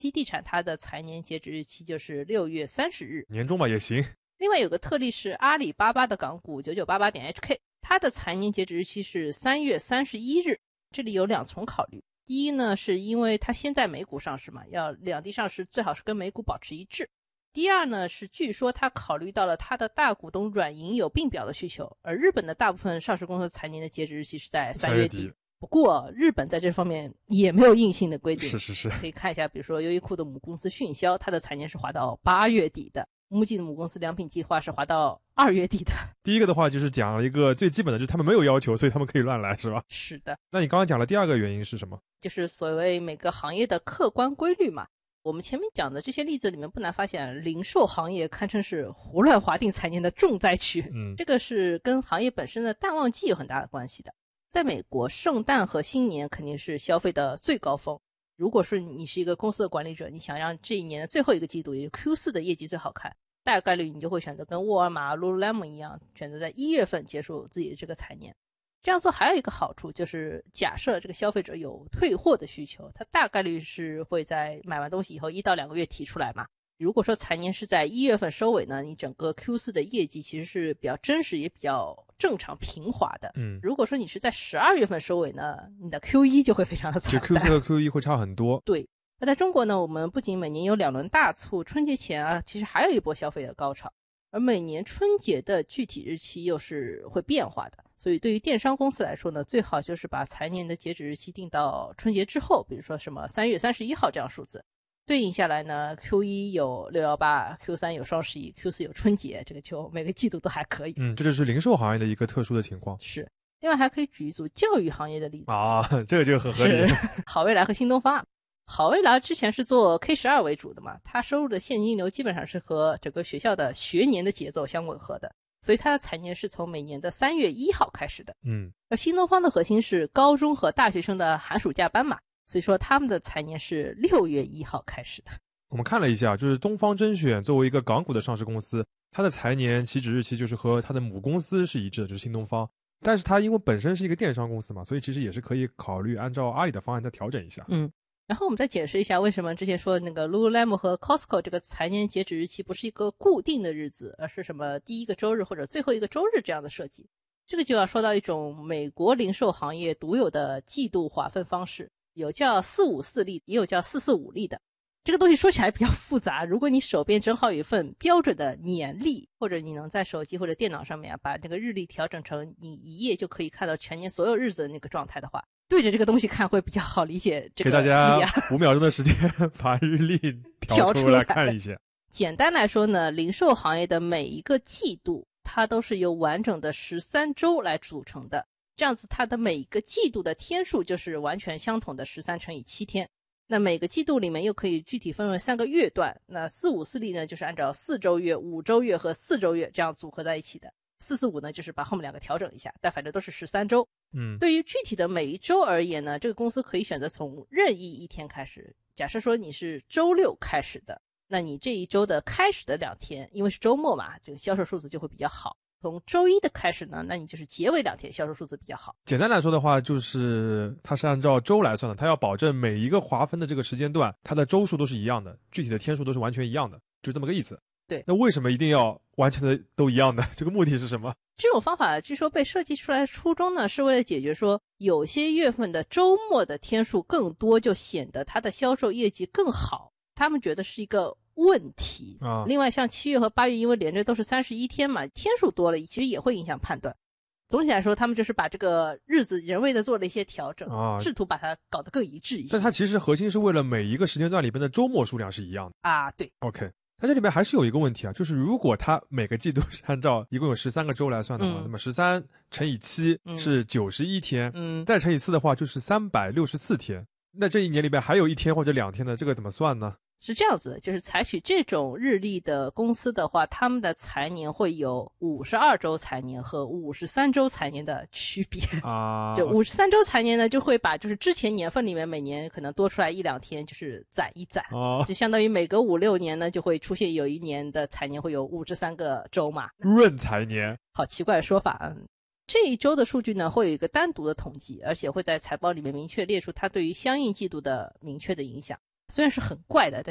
基地产它的财年截止日期就是6月30日， 年终吧也行。 另外有个特例是阿里巴巴的港股9988.HK， 它的财年截止日期是3月31日。这里有2重考虑，第一呢，是因为它先在美股上市嘛，要两地上市最好是跟美股保持一致。第二呢，是据说它考虑到了它的大股东软银有并表的需求，而日本的大部分上市公司财年的截止日期是在3月底。不过日本在这方面也没有硬性的规定， 是可以看一下，比如说优衣库的母公司迅销，它的财年是划到8月底的，木吉的母公司良品计划是划到2月底的。 第一个的话就是讲了一个最基本的，就是他们没有要求，所以他们可以乱来，是吧？ 是的。 那你刚刚讲了第二个原因是什么？ 就是所谓每个行业的客观规律嘛。我们前面讲的这些例子里面不难发现，零售行业堪称是胡乱划定财年的重灾区。这个是跟行业本身的淡旺季有很大的关系的。在美国，圣诞和新年肯定是消费的最高峰。如果说你是一个公司的管理者，你想让这一年的最后一个季度，也就是 Q4 的业绩最好看，大概率你就会选择跟沃尔玛、Lululemon 一样，选择在1月份结束自己的这个财年。这样做还有一个好处，就是假设这个消费者有退货的需求，他大概率是会在买完东西以后1到2个月提出来嘛。如果说财年是在1月份收尾呢，你整个 Q4 的业绩其实是比较真实也比较正常平滑的。如果说你是在12月份收尾呢，你的 Q1 就会非常的惨淡， 就 Q4 和 Q1 会差很多。 对。那在中国呢，我们不仅每年有2轮大促，春节前啊，其实还有一波消费的高潮，而每年春节的具体日期又是会变化的。所以对于电商公司来说呢，最好就是把财年的截止日期定到春节之后，比如说什么3月31号这样数字，对应下来呢 Q1 有618， Q3 有双11， Q4 有春节，这个就每个季度都还可以。 这就是零售行业的一个特殊的情况。 是。另外还可以举一组教育行业的例子啊，这个就很合理。 好未来和新东方。好未来之前是做 K12 为主的嘛，它收入的现金流基本上是和整个学校的学年的节奏相吻合的，所以它的财年是从每年的3月1号开始的。而新东方的核心是高中和大学生的寒暑假班嘛，所以说他们的财年是6月1号开始的。 我们看了一下，就是东方甄选作为一个港股的上市公司，它的财年起止日期就是和它的母公司是一致的，就是新东方。但是它因为本身是一个电商公司嘛，所以其实也是可以考虑按照阿里的方案再调整一下。 然后我们再解释一下为什么之前说那个 Lululemon 和 Costco 这个财年截止日期不是一个固定的日子，而是什么第一个周日或者最后一个周日这样的设计。这个就要说到一种美国零售行业独有的季度划分方式，有叫454历，也有叫445历的。这个东西说起来比较复杂，如果你手边正好有一份标准的年历，或者你能在手机或者电脑上面把这个日历调整成你一页就可以看到全年所有日子的那个状态的话，对着这个东西看会比较好理解这个。 给大家5秒钟的时间把日历调出来看一下。 简单来说呢，零售行业的每一个季度它都是由完整的13周来组成的，这样子它的每一个季度的天数就是完全相同的13乘以7天。那每个季度里面又可以具体分为3个月段，那454历呢就是按照4周月、5周月和4周月这样组合在一起的。445呢就是把后面2个调整一下，但反正都是13周。对于具体的每一周而言呢，这个公司可以选择从任意一天开始。假设说你是周6开始的，那你这一周的开始的2天，因为是周末嘛，这个销售数字就会比较好。从周一的开始呢，那你就是结尾2天销售数字比较好。 简单来说的话，就是它是按照周来算的，它要保证每一个划分的这个时间段，它的周数都是一样的，具体的天数都是完全一样的，就这么个意思。 对， 那为什么一定要完全的都一样的？这个目的是什么？ 这种方法据说被设计出来的初衷呢，是为了解决说有些月份的周末的天数更多，就显得它的销售业绩更好。他们觉得是一个问题另外像7月和8月因为连着都是31天嘛，天数多了其实也会影响判断。总体来说他们就是把这个日子人为的做了一些调整试图把它搞得更一致一些。 但它其实核心是为了每一个时间段里边的周末数量是一样的对 OK。 但这里面还是有一个问题就是如果它每个季度是按照一共有13个周来算的话那么13乘以7是91天再乘以4的话就是364天，那这一年里边还有1天或者2天的，这个怎么算呢？ 是这样子的，就是采取这种日历的公司的话，他们的财年会有52周财年和53周财年的区别就53周财年呢，就会把就是之前年份里面每年可能多出来1-2天，就是攒一攒就相当于每隔5-6年呢就会出现有一年的财年会有53个周嘛， 闰财年。 好奇怪的说法这一周的数据呢会有一个单独的统计，而且会在财报里面明确列出它对于相应季度的明确的影响。 虽然是很怪的，